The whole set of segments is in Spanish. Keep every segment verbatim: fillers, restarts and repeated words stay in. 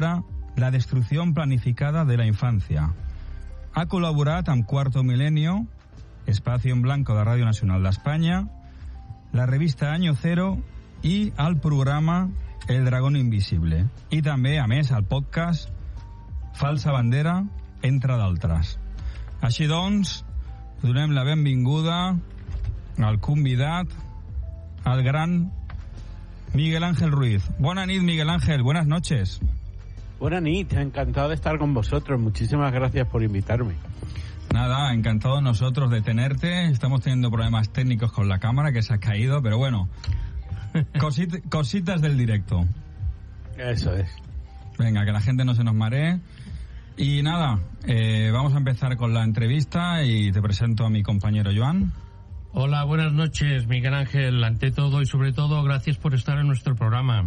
La destrucción planificada de la infancia. Ha col·laborat amb Cuarto Milenio, Espacio en Blanco de Ràdio Nacional d'Espanya, la revista Año Cero i el programa El Dragón Invisible. I també, a més, el podcast Falsa Bandera, entre d'altres. Així doncs, donem la benvinguda al convidat, al gran Miguel Ángel Ruiz. Bona nit, Miguel Ángel, buenas noches. Buenas nit, encantado de estar con vosotros. Muchísimas gracias por invitarme. Nada, encantado nosotros de tenerte. Estamos teniendo problemas técnicos con la cámara que se ha caído, pero bueno, cosit- cositas del directo. Eso es. Venga, que la gente no se nos maree. Y nada, eh, vamos a empezar con la entrevista y te presento a mi compañero Joan. Hola, buenas noches, Miguel Ángel. Ante todo y sobre todo, gracias por estar en nuestro programa.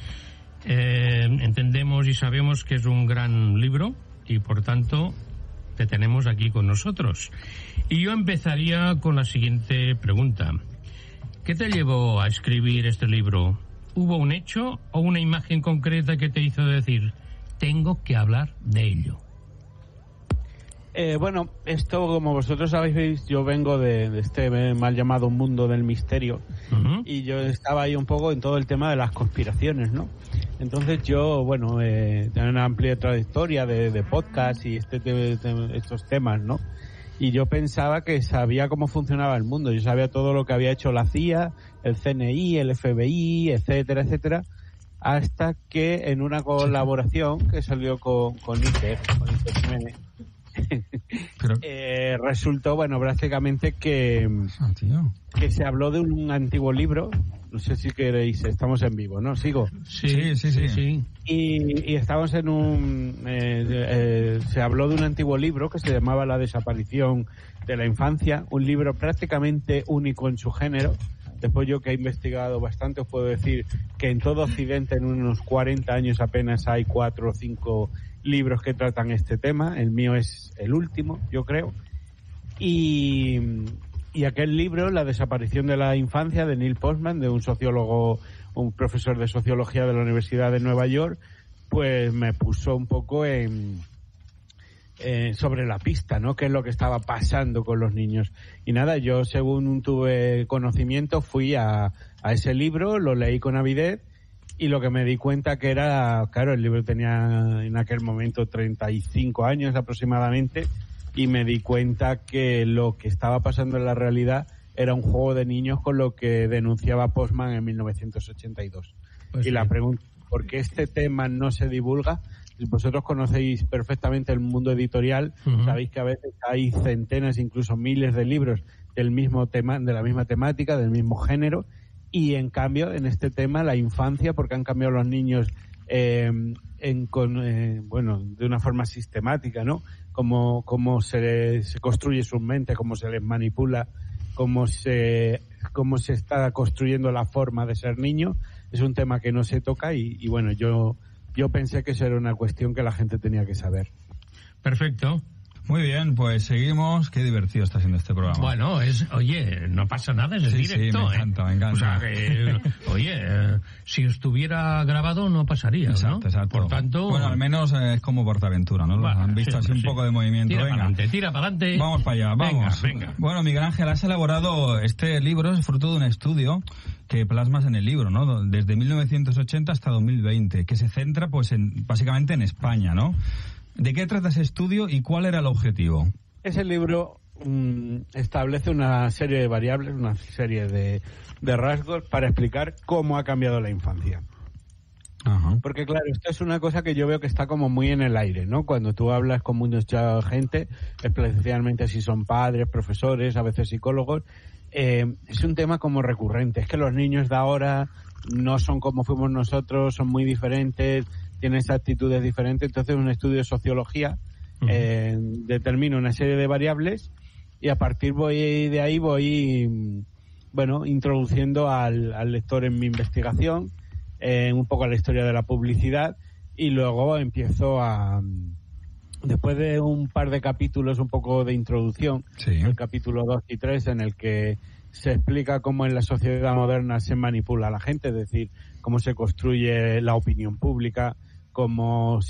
Eh, entendemos y sabemos que es un gran libro y por tanto te tenemos aquí con nosotros. Y yo empezaría con la siguiente pregunta. ¿Qué te llevó a escribir este libro? ¿Hubo un hecho o una imagen concreta que te hizo decir, tengo que hablar de ello? Eh, bueno, esto, como vosotros sabéis, yo vengo de, de este mal llamado mundo del misterio. Uh-huh. Y yo estaba ahí un poco en todo el tema de las conspiraciones, ¿no? Entonces yo, bueno, eh, tengo una amplia trayectoria de, de podcast y este te, te, estos temas, ¿no? Y yo pensaba que sabía cómo funcionaba el mundo. Yo sabía todo lo que había hecho la C I A, el C N I, el F B I, etcétera, etcétera, hasta que en una colaboración que salió con, con Iker, con Iker Jiménez, Pero... eh, resultó, bueno, prácticamente que, ah, que se habló de un antiguo libro. No sé si queréis, estamos en vivo, ¿no? ¿Sigo? Sí, sí, sí. sí. Y, y estamos en un... Eh, eh, se habló de un antiguo libro que se llamaba La desaparición de la infancia, un libro prácticamente único en su género. Después yo, que he investigado bastante, os puedo decir que en todo Occidente en unos cuarenta años apenas hay cuatro o cinco libros que tratan este tema. El mío es el último, yo creo. Y, y aquel libro, La desaparición de la infancia, de Neil Postman, de un sociólogo, un profesor de sociología de la Universidad de Nueva York, pues me puso un poco en... Eh, sobre la pista, ¿no? Qué es lo que estaba pasando con los niños. Y nada, yo según tuve conocimiento fui a, a ese libro, lo leí con avidez y lo que me di cuenta que era, claro, el libro tenía en aquel momento treinta y cinco años aproximadamente y me di cuenta que lo que estaba pasando en la realidad era un juego de niños con lo que denunciaba Postman en mil novecientos ochenta y dos. Pues y sí. La pregunta, ¿por qué este tema no se divulga? Vosotros conocéis perfectamente el mundo editorial, uh-huh. Sabéis que a veces hay centenas, incluso miles de libros del mismo tema, de la misma temática, del mismo género, y en cambio en este tema la infancia, porque han cambiado los niños eh, en, con, eh, bueno, de una forma sistemática, ¿no? Cómo, cómo se, se construye su mente, cómo se les manipula, cómo se, cómo se está construyendo la forma de ser niño, es un tema que no se toca y, y bueno, yo Yo pensé que eso era una cuestión que la gente tenía que saber. Perfecto. Muy bien, pues seguimos. Qué divertido está siendo este programa. Bueno, es, oye, no pasa nada, es sí, directo. Sí, me encanta, ¿eh? me encanta. O sea, que, oye, eh, si estuviera grabado no pasaría, exacto, ¿no? Exacto. Por tanto... Bueno, al menos eh, es como Portaventura, ¿no? Bueno, han visto siempre, así un sí. poco de movimiento. Tira venga. para adelante, tira para adelante. Vamos para allá, vamos. Venga, venga. Bueno, Miguel Ángel, has elaborado este libro, es fruto de un estudio que plasmas en el libro, ¿no? Desde mil novecientos ochenta hasta dos mil veinte, que se centra, pues, en básicamente en España, ¿no? ¿De qué trata ese estudio y cuál era el objetivo? Ese libro mmm, establece una serie de variables, una serie de, de rasgos para explicar cómo ha cambiado la infancia. Ajá. Porque claro, esto es una cosa que yo veo que está como muy en el aire, ¿no? Cuando tú hablas con mucha gente, especialmente si son padres, profesores, a veces psicólogos, eh, es un tema como recurrente. Es que los niños de ahora no son como fuimos nosotros, son muy diferentes, tienen esas actitudes diferentes. Entonces un estudio de sociología eh, uh-huh. determina una serie de variables y a partir voy de ahí voy, bueno, introduciendo al, al lector en mi investigación, eh, un poco a la historia de la publicidad y luego empiezo a... Después de un par de capítulos, un poco de introducción, sí. el capítulo dos y tres, en el que se explica cómo en la sociedad moderna se manipula a la gente, es decir, cómo se construye la opinión pública, como